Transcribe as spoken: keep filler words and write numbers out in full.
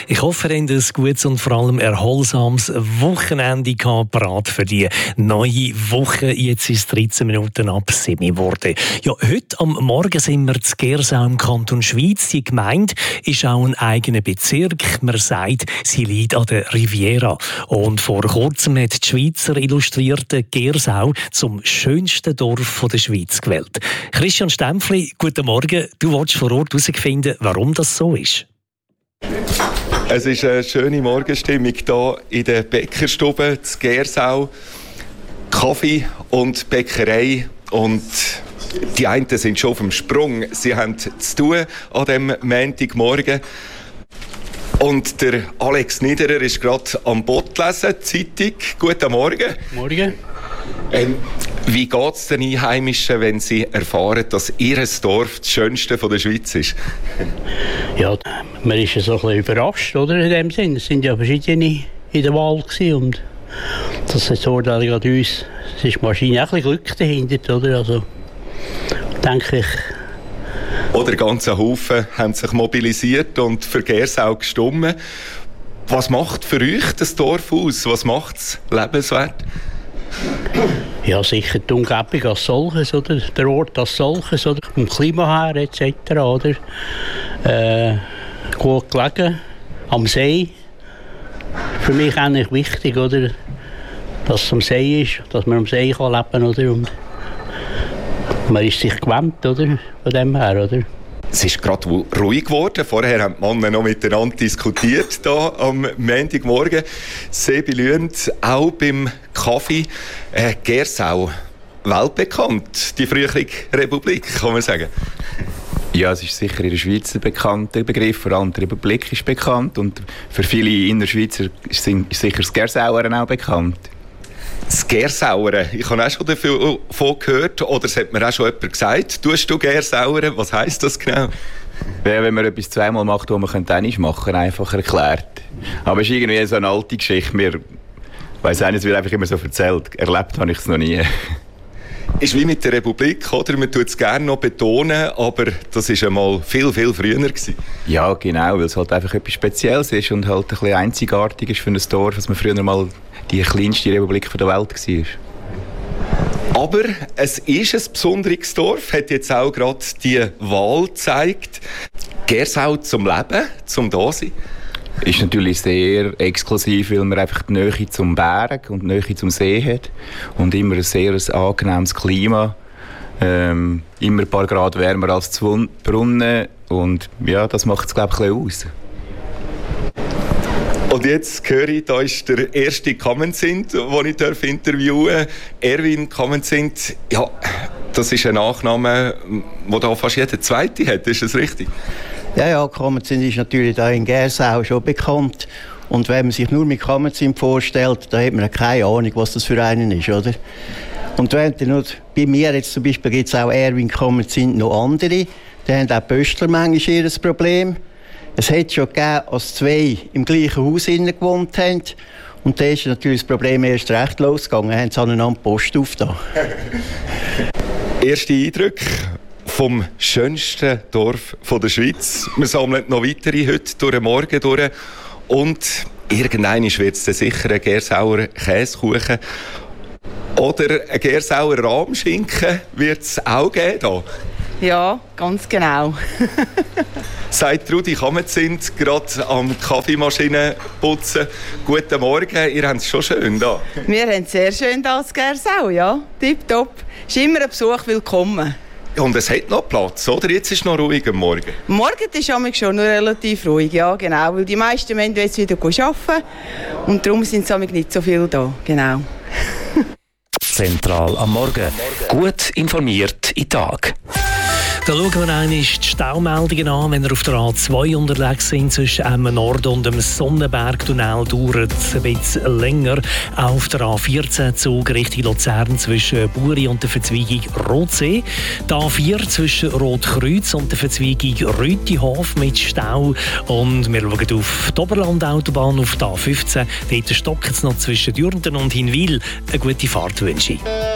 Ich hoffe, ihr habt ein gutes und vor allem erholsames Wochenende parat für die neue Woche. Jetzt ist es dreizehn Minuten ab sieben geworden. Ja, heute am Morgen sind wir zu Gersau im Kanton Schwyz. Die Gemeinde ist auch ein eigener Bezirk. Man sagt, sie liegt an der Riviera. Und vor kurzem hat die Schweizer Illustrierte Gersau zum schönsten Dorf der Schweiz gewählt. Christian Stempfli, guten Morgen. Du wolltest vor Ort herausfinden, warum das so ist. Es ist eine schöne Morgenstimmung hier in der Bäckerstube zu Gersau. Kaffee und Bäckerei. Und die einen sind schon auf dem Sprung. Sie haben zu tun an diesem Montagmorgen. Und der Alex Niederer ist gerade am Boot lesen, Zeitung. Guten Morgen. Morgen. Ähm, wie geht es den Einheimischen, wenn sie erfahren, dass ihr Dorf das schönste von der Schweiz ist? Ja, man ist ja so ein bisschen überrascht, oder, in dem Sinn. Es sind ja verschiedene in der Wahl gewesen und das ist so, dass gerade uns, es ist wahrscheinlich auch ein bisschen Glück dahinter, oder? Also, denke ich. Oder ganze Haufen haben sich mobilisiert und für Gersau gestimmt. Was macht für euch das Dorf aus? Was macht es lebenswert? Ja, sicher die Umgebung als solches, oder? Der Ort als solches, oder? Vom Klima her et cetera, oder? Äh, gut gelegen, am See. Für mich eigentlich wichtig, oder? Dass es am See ist, dass man am See kann leben, oder? Und man ist sich gewöhnt, oder? Von dem her, oder? Es ist gerade ruhig geworden. Vorher haben die Männer noch miteinander diskutiert, hier am Montagmorgen. Sehr belührend, auch beim Kaffee. Äh, Gersau, weltbekannt, die frühere Republik, kann man sagen. Ja, es ist sicher in der Schweiz ein bekannter Begriff, vor allem die Republik ist bekannt. Und für viele Innerschweizer ist sicher das Gersauer auch bekannt. Das Gersauer, ich habe auch schon davon gehört, oder es hat mir auch schon jemand gesagt, tust du Gersauer, was heisst das genau? Ja, wenn man etwas zweimal macht, was man einmal machen könnte, einfach erklärt. Aber es ist irgendwie so eine alte Geschichte, mir, ich weiss auch nicht, es wird einfach immer so erzählt, erlebt habe ich es noch nie. Ist wie mit der Republik, oder? Man tut es gerne noch betonen, aber das war einmal viel, viel früher gewesen. Ja, genau, weil es halt einfach etwas Spezielles ist und halt ein bisschen einzigartig ist für ein Dorf, dass man früher mal die kleinste Republik der Welt war. Aber es ist ein besonderes Dorf, hat jetzt auch gerade die Wahl gezeigt. Gersau zum Leben, zum Dasein. Ist natürlich sehr exklusiv, weil man einfach die Nähe zum Berg und die Nähe zum See hat und immer ein sehr angenehmes Klima. Ähm, immer ein paar Grad wärmer als zu Brunnen und ja, das macht es, glaube ich, ein bisschen aus. Und jetzt höre ich, da ist der erste Kamenzint, den ich interviewen darf. Erwin Kamenzint, ja, das ist ein Nachname, den da fast jeder Zweite hat, ist das richtig? Ja, ja, Kamenzint ist natürlich da in Gersau schon bekannt. Und wenn man sich nur mit Kamenzint vorstellt, dann hat man keine Ahnung, was das für einen ist, oder? Und wenn nur, bei mir jetzt zum Beispiel gibt es auch Erwin Kamenzint noch andere, die haben auch Pöstler manchmal ihr Problem. Es hat schon gegeben, als zwei im gleichen Haus gewohnt haben. Und da ist natürlich das Problem erst recht losgegangen. Haben sie aneinander Post aufgetan. Erste Eindrücke vom schönsten Dorf der Schweiz. Wir sammeln noch weitere heute durch den Morgen durch. Und irgendwann wird es sicher ein Gersauer Käsekuchen. Oder ein Gersauer Rahmschinken wird es auch geben hier. Ja, ganz genau. Sagt Rudi Kamenzint, gerade am Kaffeemaschine putzen. Guten Morgen, ihr habt es schon schön da. Wir haben es sehr schön hier in Gersau, ja. Tipptopp. Ist immer ein Besuch willkommen. Und es hat noch Platz, oder? Jetzt ist es noch ruhig am Morgen. Morgen ist es schon noch relativ ruhig, ja, genau. Weil die meisten Menschen jetzt wieder arbeiten. Und darum sind es nicht so viele da, genau. Zentral am Morgen. Gut informiert in Tag. Da schauen wir einmal die Staumeldungen an. Wenn ihr auf der A zwei unterwegs sind, zwischen Emmen Nord und dem Sonnenbergtunnel, dauert es ein bisschen länger. Auch auf der A vierzehn Zug Richtung Luzern zwischen Buri und der Verzweigung Rotsee. Die A vier zwischen Rotkreuz und der Verzweigung Rütihof mit Stau. Und wir schauen auf die Oberlandautobahn auf der A fünfzehn. Dort stockt es noch zwischen Dürnten und Hinwil. Eine gute Fahrt wünsche ich.